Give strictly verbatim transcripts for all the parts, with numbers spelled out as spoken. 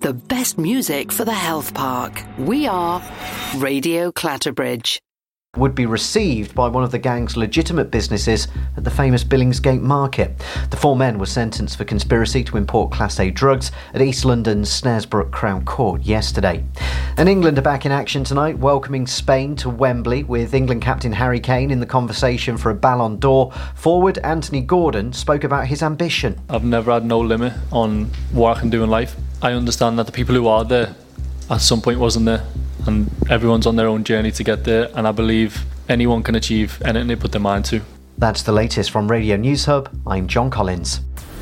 the best music for the Health Park. We are Radio Clatterbridge. Would be received by one of the gang's legitimate businesses at the famous Billingsgate Market. The four men were sentenced for conspiracy to import Class A drugs at East London's Snaresbrook Crown Court yesterday. And England are back in action tonight, welcoming Spain to Wembley, with England captain Harry Kane in the conversation for a Ballon d'Or. Forward Anthony Gordon spoke about his ambition. I've never had no limit on what I can do in life. I understand that the people who are there at some point wasn't there, and everyone's on their own journey to get there, and I believe anyone can achieve anything they put their mind to. That's the latest from Radio News Hub. I'm John Collins.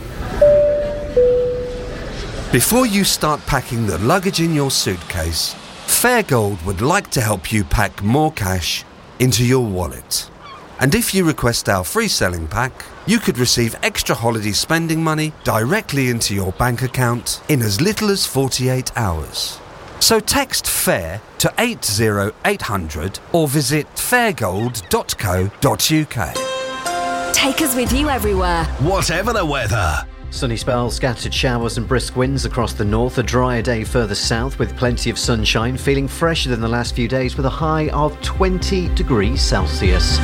Before you start packing the luggage in your suitcase, Fairgold would like to help you pack more cash into your wallet. And if you request our free selling pack, you could receive extra holiday spending money directly into your bank account in as little as forty-eight hours. So text FAIR to eight zero eight hundred or visit fairgold dot co dot uk. Take us with you everywhere, whatever the weather. Sunny spells, scattered showers and brisk winds across the north. A drier day further south with plenty of sunshine. Feeling fresher than the last few days with a high of twenty degrees Celsius.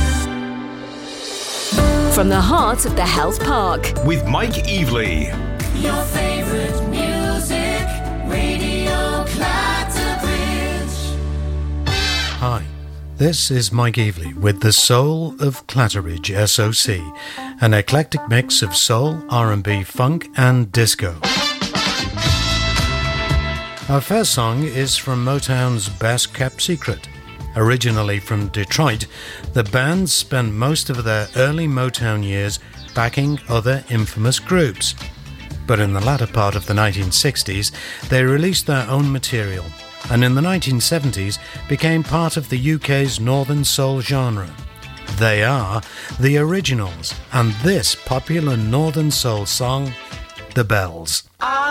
From the heart of the Health Park, with Mike Evely. Your favourite music, Radio Clatterbridge. Hi, this is Mike Evely with the Soul of Clatterbridge S O C, an eclectic mix of soul, R and B, funk and disco. Our first song is from Motown's Best Kept Secret. Originally from Detroit, the band spent most of their early Motown years backing other infamous groups. But in the latter part of the nineteen sixties, they released their own material, and in the nineteen seventies became part of the U K's Northern Soul genre. They are the Originals, and this popular Northern Soul song, The Bells. I